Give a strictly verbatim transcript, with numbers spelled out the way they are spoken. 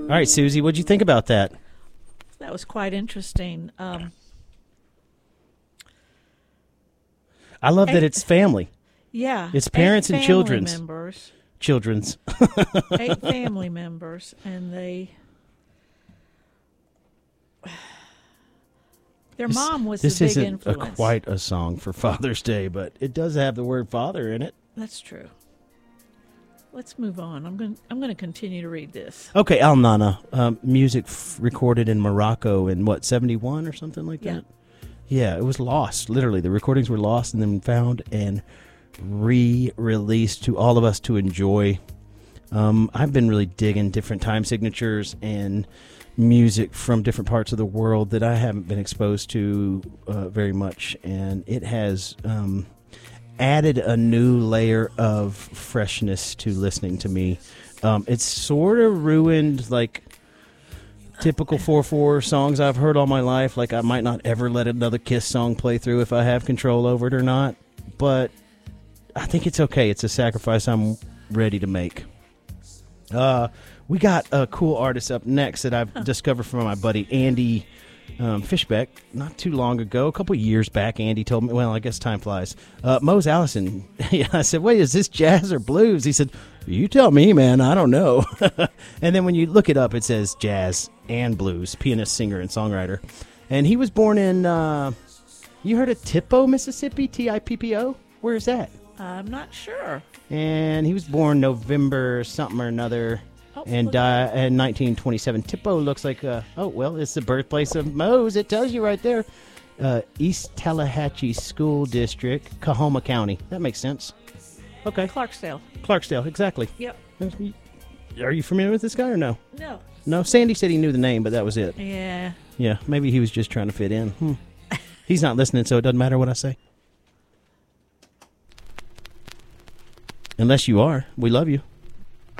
All right, Susie, what'd you think about that? That was quite interesting. Um, I love that Eight- it's family. yeah. It's parents eight and family children's. members. Children's. Eight family members, and they... Their This- mom was This the big isn't influence. a, quite a song for Father's Day, but it does have the word father in it. That's true. Let's move on. I'm going. I'm going to continue to read this. Okay, Al Nana, um, music f- recorded in Morocco in what, seventy-one or something like Yeah. that? Yeah, it was lost. Literally, the recordings were lost and then found and re-released to all of us to enjoy. Um, I've been really digging different time signatures and music from different parts of the world that I haven't been exposed to uh, very much, and it has um, added a new layer of freshness to listening to me. Um, it's sort of ruined like typical four four songs I've heard all my life. Like I might not ever let another Kiss song play through if I have control over it or not, but I think it's okay. It's a sacrifice I'm ready to make. Uh, we got a cool artist up next that I've discovered from my buddy Andy um, Fishbeck not too long ago. A couple years back, Andy told me, well, I guess time flies. Uh, Mose Allison. Yeah, I said, wait, is this jazz or blues? He said, you tell me, man. I don't know. And then when you look it up, it says jazz and blues, pianist, singer, and songwriter. And he was born in, uh, you heard of Tippo, Mississippi? T I P P O? Where is that? I'm not sure. And he was born November something or another, Oh, and look. died in nineteen twenty-seven. Tippo looks like a, oh, well, it's the birthplace of Mose. It tells you right there. Uh, East Tallahatchie School District, Coahoma County. That makes sense. Okay. Clarksdale. Clarksdale, exactly. Yep. Are you familiar with this guy or no? No. No, Sandy said he knew the name, but that was it. Yeah. Yeah, maybe he was just trying to fit in. Hmm. He's not listening, so it doesn't matter what I say. Unless you are. We love you.